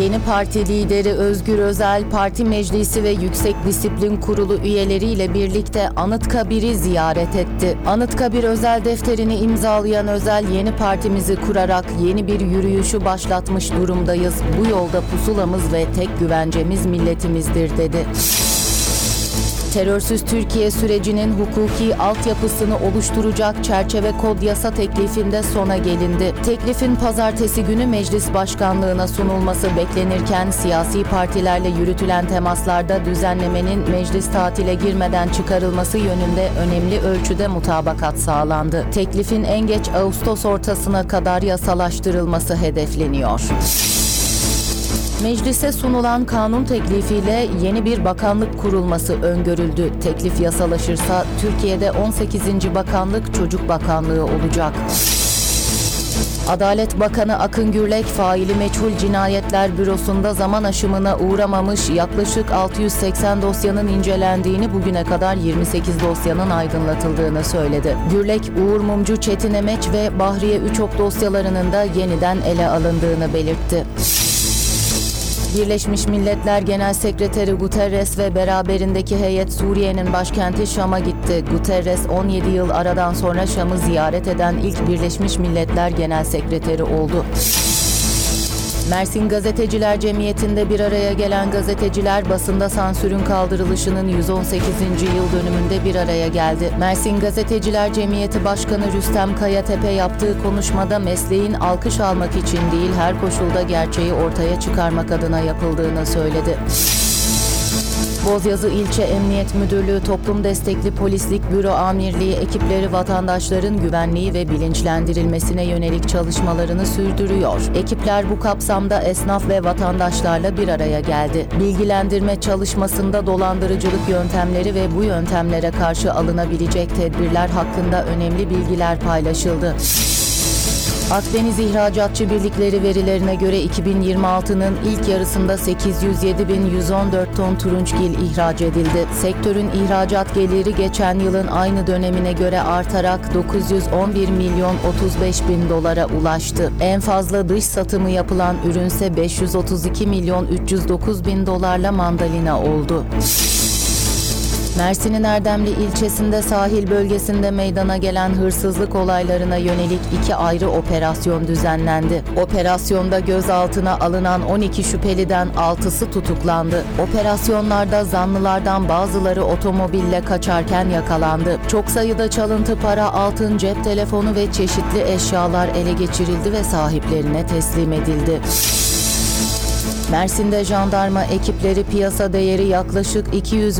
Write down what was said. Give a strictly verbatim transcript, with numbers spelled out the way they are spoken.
Yeni Parti lideri Özgür Özel, parti meclisi ve Yüksek Disiplin Kurulu üyeleriyle birlikte Anıtkabir'i ziyaret etti. Anıtkabir özel defterini imzalayan Özel, yeni partimizi kurarak yeni bir yürüyüşü başlatmış durumdayız. Bu yolda pusulamız ve tek güvencemiz milletimizdir dedi. Terörsüz Türkiye sürecinin hukuki altyapısını oluşturacak çerçeve kod yasa teklifinde sona gelindi. Teklifin pazartesi günü meclis başkanlığına sunulması beklenirken siyasi partilerle yürütülen temaslarda düzenlemenin meclis tatile girmeden çıkarılması yönünde önemli ölçüde mutabakat sağlandı. Teklifin en geç Ağustos ortasına kadar yasalaştırılması hedefleniyor. Meclise sunulan kanun teklifiyle yeni bir bakanlık kurulması öngörüldü. Teklif yasalaşırsa Türkiye'de on sekizinci bakanlık Çocuk Bakanlığı olacak. Adalet Bakanı Akın Gürlek, faili meçhul cinayetler bürosunda zaman aşımına uğramamış yaklaşık altı yüz seksen dosyanın incelendiğini, bugüne kadar yirmi sekiz dosyanın aydınlatıldığını söyledi. Gürlek, Uğur Mumcu, Çetin Emeç ve Bahriye Üçok dosyalarının da yeniden ele alındığını belirtti. Birleşmiş Milletler Genel Sekreteri Guterres ve beraberindeki heyet Suriye'nin başkenti Şam'a gitti. Guterres, on yedi yıl aradan sonra Şam'ı ziyaret eden ilk Birleşmiş Milletler Genel Sekreteri oldu. Mersin Gazeteciler Cemiyeti'nde bir araya gelen gazeteciler, basında sansürün kaldırılışının yüz on sekizinci yıl dönümünde bir araya geldi. Mersin Gazeteciler Cemiyeti Başkanı Rüstem Kayatepe yaptığı konuşmada mesleğin alkış almak için değil, her koşulda gerçeği ortaya çıkarmak adına yapıldığını söyledi. Bozyazı İlçe Emniyet Müdürlüğü Toplum Destekli Polislik Büro Amirliği ekipleri vatandaşların güvenliği ve bilinçlendirilmesine yönelik çalışmalarını sürdürüyor. Ekipler bu kapsamda esnaf ve vatandaşlarla bir araya geldi. Bilgilendirme çalışmasında dolandırıcılık yöntemleri ve bu yöntemlere karşı alınabilecek tedbirler hakkında önemli bilgiler paylaşıldı. Akdeniz İhracatçı Birlikleri verilerine göre iki bin yirmi altının ilk yarısında sekiz yüz yedi bin yüz on dört ton turunçgil ihraç edildi. Sektörün ihracat geliri geçen yılın aynı dönemine göre artarak dokuz yüz on bir milyon otuz beş bin dolara ulaştı. En fazla dış satımı yapılan ürünse beş yüz otuz iki milyon üç yüz dokuz bin dolarla mandalina oldu. Mersin'in Erdemli ilçesinde sahil bölgesinde meydana gelen hırsızlık olaylarına yönelik iki ayrı operasyon düzenlendi. Operasyonda gözaltına alınan on iki şüpheliden altısı tutuklandı. Operasyonlarda zanlılardan bazıları otomobille kaçarken yakalandı. Çok sayıda çalıntı para, altın, cep telefonu ve çeşitli eşyalar ele geçirildi ve sahiplerine teslim edildi. Mersin'de jandarma ekipleri piyasa değeri yaklaşık iki yüz